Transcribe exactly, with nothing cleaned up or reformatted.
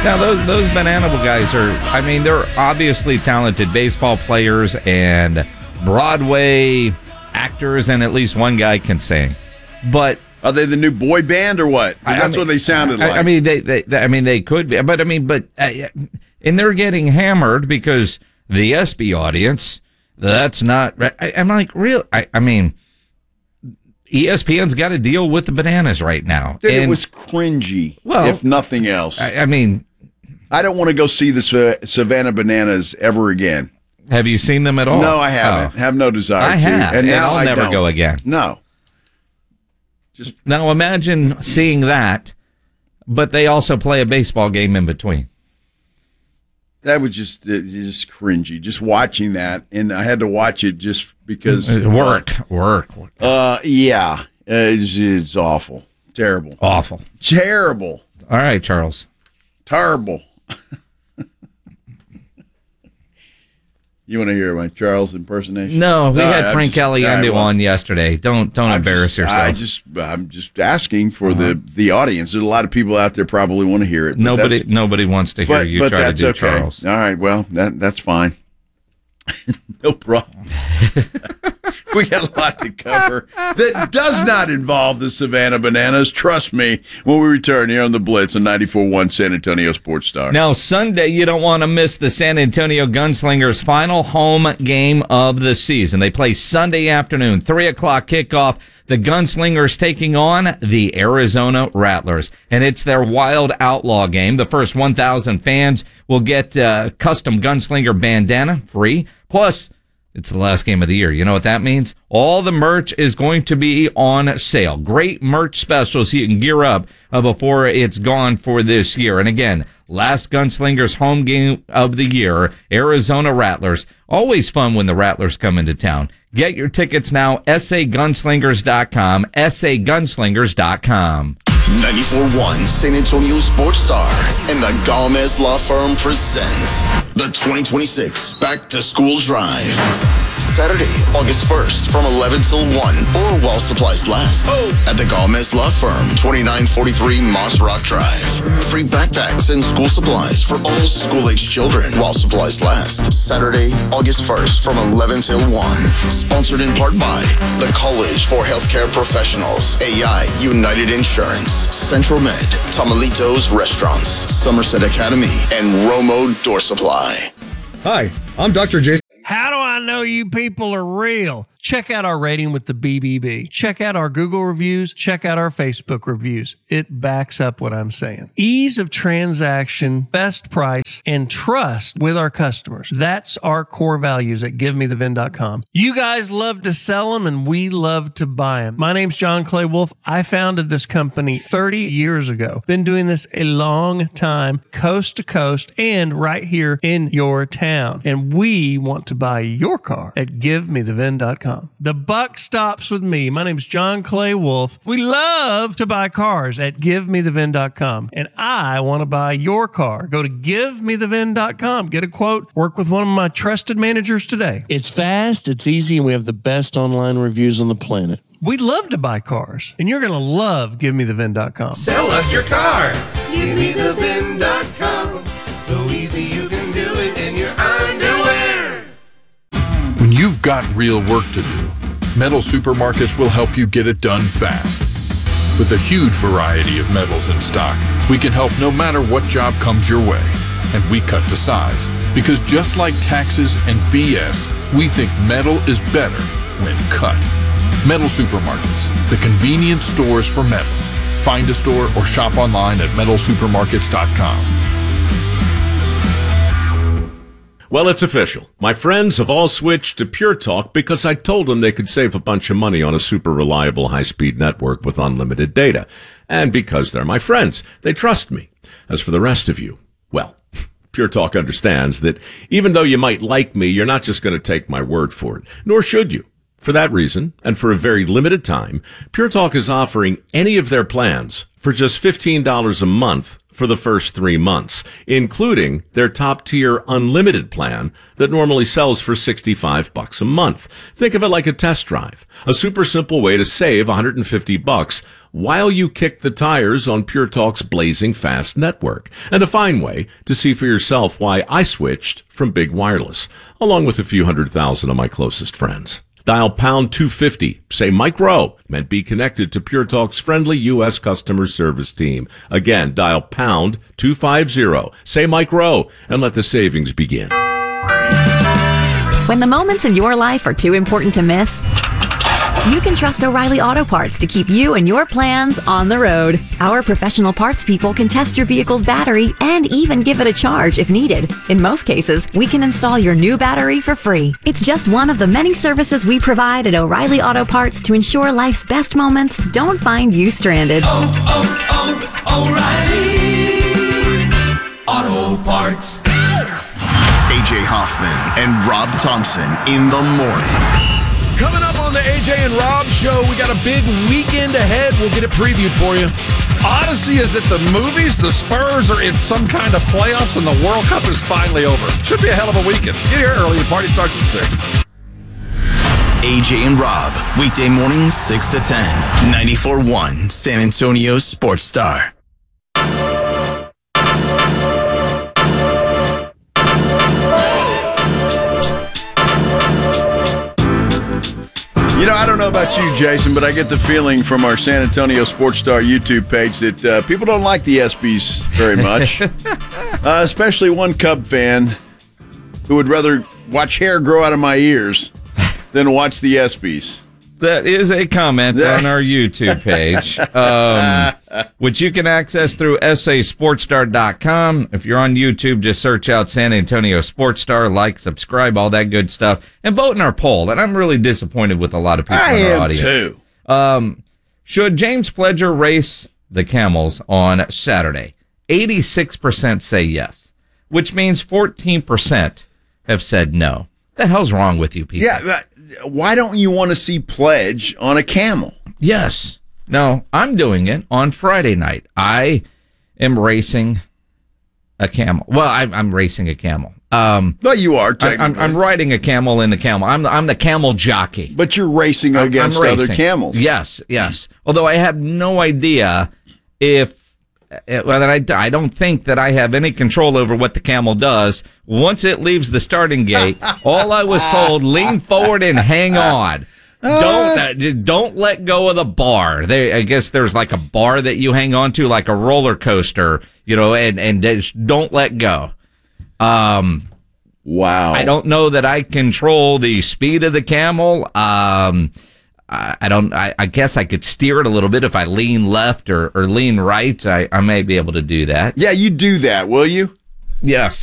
Now, those those Bananable guys are, I mean, they're obviously talented baseball players and Broadway actors, and at least one guy can sing. But are they the new boy band or what? I, that's I mean, what they sounded I, like. I mean, they, they, they, I mean, they could be, but I mean, but, uh, and they're getting hammered because the S B audience, that's not, I, I'm like, real, I, I mean, E S P N's got to deal with the bananas right now. And and, it was cringy, well, if nothing else. I, I mean, I don't want to go see the Sa- Savannah Bananas ever again. Have you seen them at all? No, I haven't. Oh. Have no desire I to. have, and, and now I'll I never don't. go again. No. Just now imagine seeing that, but they also play a baseball game in between. That was just uh, just cringy. Just watching that, and I had to watch it just because work, work. Uh, yeah, it's, it's awful, terrible, awful, terrible. All right, Charles. Terrible. You want to hear my Charles impersonation? No, we no, had I'm Frank just, Caliendo well, on yesterday. Don't don't I'm embarrass just, yourself. I just I'm just asking for uh-huh. the the audience. There's a lot of people out there probably want to hear it. Nobody nobody wants to hear but, you but try that's to do okay. Charles. All right, well that that's fine. No problem. We got a lot to cover that does not involve the Savannah Bananas. Trust me, when we return here on the Blitz on ninety-four point one San Antonio Sports Star. Now, Sunday, you don't want to miss the San Antonio Gunslingers' final home game of the season. They play Sunday afternoon, three o'clock kickoff. The Gunslingers taking on the Arizona Rattlers. And it's their Wild Outlaw game. The first one thousand fans will get uh, custom Gunslinger bandana free. Plus, it's the last game of the year. You know what that means? All the merch is going to be on sale. Great merch specials so you can gear up uh, before it's gone for this year. And again, last Gunslingers home game of the year, Arizona Rattlers. Always fun when the Rattlers come into town. Get your tickets now, S A gunslingers dot com, S A gunslingers dot com. ninety-four point one San Antonio Sports Star and the Gomez Law Firm presents the twenty twenty-six Back to School Drive. Saturday, August first from eleven till one or while supplies last oh. at the Gomez Law Firm, twenty-nine forty-three Moss Rock Drive. Free backpacks and school supplies for all school-age children while supplies last. Saturday, August first from eleven till one. Sponsored in part by the College for Healthcare Professionals, A I United Insurance, Central Med, Tamalitos Restaurants, Somerset Academy, and Romo Door Supply. Hi, I'm Doctor Jason. How do I know you people are real? Check out our rating with the B B B. Check out our Google reviews. Check out our Facebook reviews. It backs up what I'm saying. Ease of transaction, best price, and trust with our customers. That's our core values at give me the vin dot com. You guys love to sell them, and we love to buy them. My name's John Clay Wolf. I founded this company thirty years ago. Been doing this a long time, coast to coast, and right here in your town. And we want to buy your car at give me the vin dot com. The buck stops with me. My name's John Clay Wolf. We love to buy cars at give me the vin dot com. And I want to buy your car. Go to give me the vin dot com. Get a quote. Work with one of my trusted managers today. It's fast, it's easy, and we have the best online reviews on the planet. We love to buy cars. And you're going to love give me the vin dot com. Sell us your car. give me the vin dot com. So easy you can do it in your underwear. When you've got real work to do, Metal Supermarkets will help you get it done fast. With a huge variety of metals in stock, we can help no matter what job comes your way. And we cut to size, because just like taxes and B S, we think metal is better when cut. Metal Supermarkets, the convenient stores for metal. Find a store or shop online at metal supermarkets dot com. Well, it's official. My friends have all switched to Pure Talk because I told them they could save a bunch of money on a super reliable high-speed network with unlimited data. And because they're my friends, they trust me. As for the rest of you, well, Pure Talk understands that even though you might like me, you're not just going to take my word for it, nor should you. For that reason, and for a very limited time, Pure Talk is offering any of their plans for just fifteen dollars a month for the first three months, including their top-tier unlimited plan that normally sells for sixty-five bucks a month. Think of it like a test drive, a super simple way to save one hundred fifty bucks while you kick the tires on Pure Talk's blazing fast network, and a fine way to see for yourself why I switched from Big Wireless, along with a few hundred thousand of my closest friends. Dial pound two fifty, say Mike Rowe, and be connected to Pure Talk's friendly U S customer service team. Again, dial pound two fifty, say Mike Rowe, and let the savings begin. When the moments in your life are too important to miss, you can trust O'Reilly Auto Parts to keep you and your plans on the road. Our professional parts people can test your vehicle's battery and even give it a charge if needed. In most cases, we can install your new battery for free. It's just one of the many services we provide at O'Reilly Auto Parts to ensure life's best moments don't find you stranded. Oh, oh, oh, O'Reilly Auto Parts. A J Hoffman and Rob Thompson in the morning. Coming up on the A J and Rob Show, we got a big weekend ahead. We'll get it previewed for you. Odyssey is at the movies. The Spurs are in some kind of playoffs, and the World Cup is finally over. Should be a hell of a weekend. Get here early. The party starts at six. A J and Rob, weekday mornings, six to ten. ninety-four point one San Antonio Sports Star. You know, I don't know about you, Jason, but I get the feeling from our San Antonio Sports Star YouTube page that uh, people don't like the ESPYs very much, uh, especially one Cub fan who would rather watch hair grow out of my ears than watch the ESPYs. That is a comment on our YouTube page, um, which you can access through S A Sports Star dot com. If you're on YouTube, just search out San Antonio Sports Star, like, subscribe, all that good stuff, and vote in our poll. And I'm really disappointed with a lot of people I in our am audience. too. Um, should James Pledger race the Camels on Saturday? eighty-six percent say yes, which means fourteen percent have said no. The hell's wrong with you people? Yeah, but why don't you want to see Pledge on a camel? Yes. No, I'm doing it on Friday night. I am racing a camel. Well, I'm, I'm racing a camel. Um, but you are, I, technically. I'm, I'm riding a camel in the camel. I'm the, I'm the camel jockey. But you're racing I'm- against I'm other racing. camels. Yes, yes. Although I have no idea if well, I, I don't think that I have any control over what the camel does. Once it leaves the starting gate, all I was told, lean forward and hang on. Don't uh, don't let go of the bar. They, I guess there's like a bar that you hang on to, like a roller coaster, you know, and, and just don't let go. Um, wow. I don't know that I control the speed of the camel. Um, I, I don't. I, I guess I could steer it a little bit if I lean left or, or lean right. I, I may be able to do that. Yeah, you do that, will you? Yes.